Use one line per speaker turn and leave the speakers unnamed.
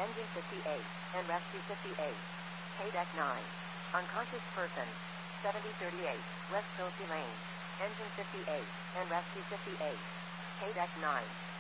Engine 58, and rescue 58. KDEC 9. Unconscious person. 7038, West Chelsea Lane. Engine 58, and rescue 58. KDEC 9.